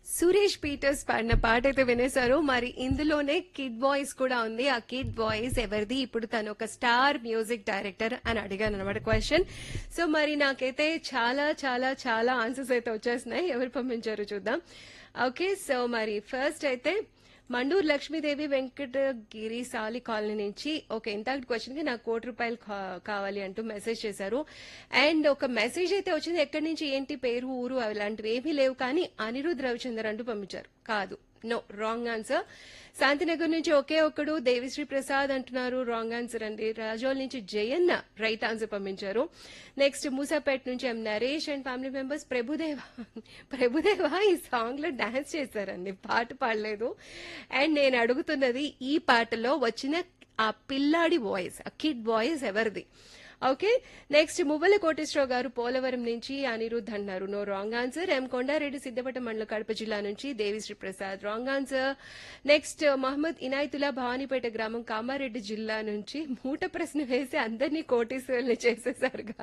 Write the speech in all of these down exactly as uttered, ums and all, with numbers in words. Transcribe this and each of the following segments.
Suresh Peter's పాడిన పాట అయితే వినేశారు. మరి ఇందులోనే కిడ్ వాయిస్ కూడా ఉంది. ఆ కిడ్ వాయిస్ ఎవరిది? ఇప్పుడు తను ఒక స్టార్ మ్యూజిక్ డైరెక్టర్ అని అడిగాను అనమాట క్వశ్చన్. సో మరి నాకైతే చాలా చాలా చాలా ఆన్సర్స్ అయితే వచ్చేస్తున్నాయి. ఎవరు పంపించారు చూద్దాం. ఓకే, సో మరి ఫస్ట్ అయితే మండూరు లక్ష్మీదేవి వెంకటగిరి సాలి కాలనీ నుంచి ఓకే ఇంత క్వశ్చన్ కి నాకు కోటి రూపాయలు కా- కావాలి అంటూ మెసేజ్ చేశారు. అండ్ ఒక మెసేజ్ అయితే వచ్చింది, ఎక్కడి నుంచి ఏంటి పేరు ఊరు అలాంటివి ఏమీ లేవు, కానీ అనిరుద్ రవిచందర్ అంటూ పంపించారు. కాదు, నో, రాంగ్ ఆన్సర్. శాంతినగర్ నుంచి ఒకే ఒక్కడు దేవిశ్రీ ప్రసాద్ అంటున్నారు, రాంగ్ ఆన్సర్ అండి. రాజోల్ నుంచి జయన్న రైట్ ఆన్సర్ పంపించారు. నెక్స్ట్ మూసాపేట్ నుంచి ఎం Naresh and family members. Prabhudeva Prabhudeva ఈ సాంగ్ లో డాన్స్ చేశారండి, పాట పాడలేదు. అండ్ నేను అడుగుతున్నది ఈ పాటలో వచ్చిన ఆ పిల్లాడి వాయిస్, ఆ కిడ్ వాయిస్ ఎవరిది? ఓకే, నెక్స్ట్ మువ్వల కోటేశ్వరరావు గారు పోలవరం నుంచి అనిరుద్ధ్ అన్నారు, నో, రాంగ్ ఆన్సర్. ఎం కొండారెడ్డి సిద్దపట్ట మండలం కడప జిల్లా నుంచి Devi Sri Prasad, wrong answer. Next Mohammed Inayatullah Bhavanipeta గ్రామం కామారెడ్డి జిల్లా నుంచి మూట ప్రశ్న వేసి అందరినీ కోటీశ్వరుల్ని చేసేసారుగా.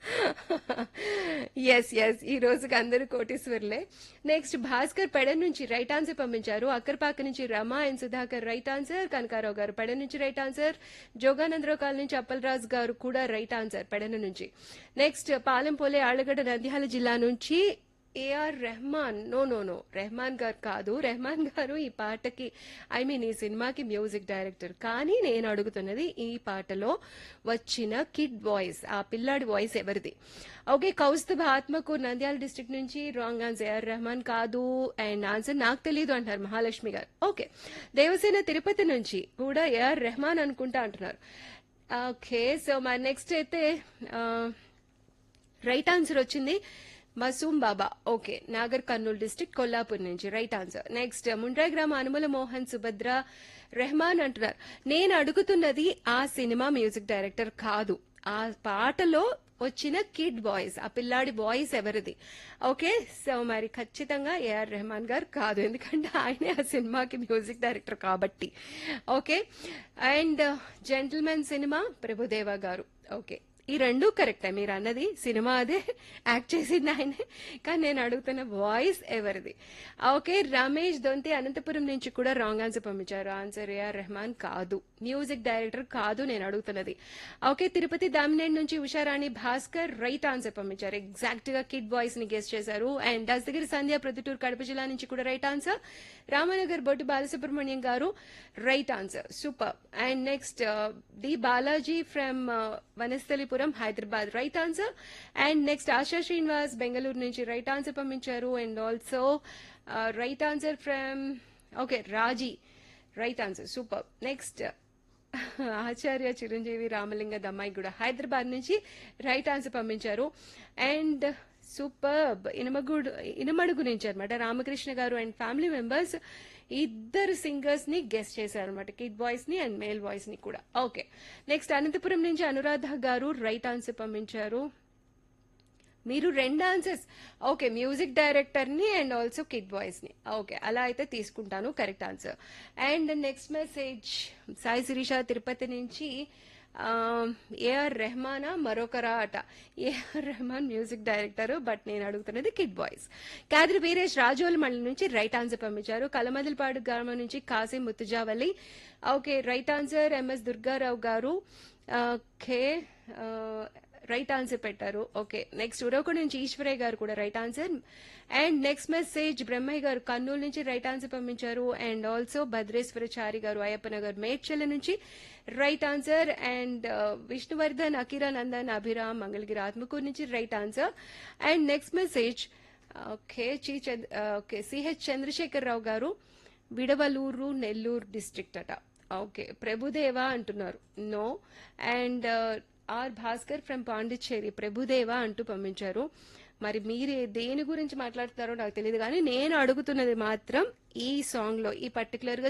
ఎస్ ఎస్ ఈ రోజుకి అందరూ కోటీశ్వర్లే. నెక్స్ట్ భాస్కర్ పెడ నుంచి రైట్ ఆన్సర్ పంపించారు. అక్కర్పాక నుంచి రమా and Sudhakar right answer. Kanakarao గారు పెడ నుంచి రైట్ ఆన్సర్. జోగానందరావు కాలనీ నుంచి అప్పలరాజు గారు కూడా రైట్ ఆన్సర్ పెడన నుంచి. నెక్స్ట్ పాలెంపోలే ఆళ్లగడ్డ నంద్యాల జిల్లా నుంచి AR Rahman, no no no Rahman గారు కాదు. రెహమాన్ గారు ఈ పాటకి ఐ మీన్ ఈ సినిమాకి మ్యూజిక్ డైరెక్టర్, కానీ నేను అడుగుతున్నది ఈ పాటలో వచ్చిన కిడ్ వాయిస్, ఆ పిల్లాడి వాయిస్ ఎవరిది? ఓకే, కౌస్తుభ ఆత్మకూర్ నంద్యాల డిస్ట్రిక్ట్ నుంచి రాంగ్ ఆన్సర్. ఏఆర్ రెహమాన్ కాదు. అండ్ ఆన్సర్ నాకు తెలియదు అంటారు మహాలక్ష్మి గారు. ఓకే, దేవసేన తిరుపతి నుంచి కూడా ఏఆర్ రెహమాన్ అనుకుంటా అంటున్నారు. ఓకే, సో మరి నెక్స్ట్ అయితే రైట్ ఆన్సర్ వచ్చింది మసూమ్ బాబా, ఓకే, నాగర్ కర్నూలు డిస్ట్రిక్ట్ కొల్లాపూర్ నుంచి రైట్ ఆన్సర్. నెక్స్ట్ ముండ్రాయి గ్రామ అనుముల మోహన్ సుభద్ర రెహమాన్ అంటున్నారు. నేను అడుగుతున్నది ఆ సినిమా మ్యూజిక్ డైరెక్టర్ కాదు, ఆ పాటలో వచ్చిన కిడ్ వాయిస్, ఆ పిల్లాడి వాయిస్ ఎవరిది? ఓకే, సో మరి ఖచ్చితంగా ఏఆర్ రెహమాన్ గారు కాదు, ఎందుకంటే ఆయనే ఆ సినిమాకి మ్యూజిక్ డైరెక్టర్ కాబట్టి. Okay, and gentlemen cinema Prabhudeva గారు. ఓకే, ఈ రెండు కరెక్టే, మీరు అన్నది సినిమా అదే, యాక్ట్ చేసింది ఆయనే, కానీ నేను అడుగుతున్న వాయిస్ ఎవరిది? ఓకే, రమేష్ దొంతి అనంతపురం నుంచి కూడా రాంగ్ ఆన్సర్ పంపించారు. ఆన్సర్ ఏఆర్ రెహమాన్ కాదు, మ్యూజిక్ డైరెక్టర్ కాదు నేను అడుగుతున్నది. ఓకే, తిరుపతి దామినేని నుంచి ఉషారాణి భాస్కర్ రైట్ ఆన్సర్ పంపించారు, ఎగ్జాక్ట్ గా కిడ్ వాయిస్ ని గెస్ట్ చేశారు. అండ్ దస్తగిరి సంధ్య ప్రొద్దుటూరు కడప జిల్లా నుంచి కూడా రైట్ ఆన్సర్. రామనగర్ బొట్టు బాలసుబ్రహ్మణ్యం గారు right answer, super. And next D Balaji from Vanasthalipuram Hyderabad right answer. And next ASHA Srinivas Bengaluru నుంచి రైట్ ఆన్సర్ పంపించారు. And also right answer from okay Raji right answer, super. Next ఆచార్య చిరంజీవి రామలింగ దమ్మాయి కూడా హైదరాబాద్ నుంచి రైట్ ఆన్సర్ పంపించారు. అండ్ సూపర్ ఇనమగుడు ఇనమడుగు నుంచి అనమాట రామకృష్ణ గారు అండ్ ఫ్యామిలీ మెంబర్స్ ఇద్దరు singers ని గెస్ట్ చేశారు అనమాట, కిడ్ వాయిస్ ని అండ్ మేల్ వాయిస్ ని కూడా. ఓకే, నెక్స్ట్ అనంతపురం నుంచి అనురాధ గారు రైట్ ఆన్సర్ పంపించారు. మీరు రెండు ఆన్సర్స్, ఓకే, మ్యూజిక్ డైరెక్టర్ ని అండ్ ఆల్సో కిడ్ వాయిస్ ని. ఓకే, అలా అయితే తీసుకుంటాను, correct answer. And next message Sai Sirisha Tirupati నుంచి ఏఆర్ రెహమానా మరొకరా అట. AR Rahman music director, but నేను అడుగుతున్నది కిడ్ వాయిస్. కాద్రి వీరేష్ రాజోల్ మండలి నుంచి రైట్ ఆన్సర్ పంపించారు. కలమదిలపాడు గ్రామం నుంచి Kasim Muthujavali, okay, right answer. MS Durgarao గారు, ఓకే, రైట్ ఆన్సర్ పెట్టారు. ఓకే, నెక్స్ట్ ఉరవకొండ నుంచి ఈశ్వరయ్య గారు కూడా right answer. And next message Brahmaiah గారు కర్నూలు నుంచి రైట్ ఆన్సర్ పంపించారు. అండ్ ఆల్సో భద్రేశ్వరచారి గారు అయ్యప్పనగర్ మేడ్చల్ నుంచి right answer. And Vishnuvardhan Akira Nandan Abhiram Mangalagiri Atmakur నుంచి right answer. And next message okay చి ఓకే సిహెచ్ చంద్రశేఖర్ రావు గారు విడవలూరు నెల్లూరు డిస్ట్రిక్ట్ అట. ఓకే, ప్రభుదేవా అంటున్నారు, no. And are Bhaskar from Pondicherry Prabhudeva అంటూ పంపించారు. మరి మీరు దేని గురించి మాట్లాడుతున్నారో నాకు తెలియదు, కానీ నేను అడుగుతున్నది మాత్రం ఈ సాంగ్ లో ఈ పర్టికులర్ గా